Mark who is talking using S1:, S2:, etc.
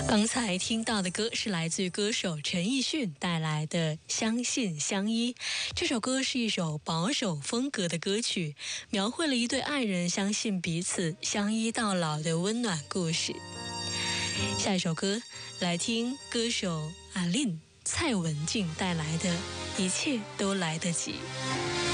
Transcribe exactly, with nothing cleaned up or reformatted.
S1: 刚才听到的歌是来自歌手陈奕迅带来的《相信相依》。这首歌是一首保守风格的歌曲，描绘了一对爱人相信彼此、相依到老的温暖故事。下一首歌来听歌手阿令蔡文静带来的《一切都来得及》。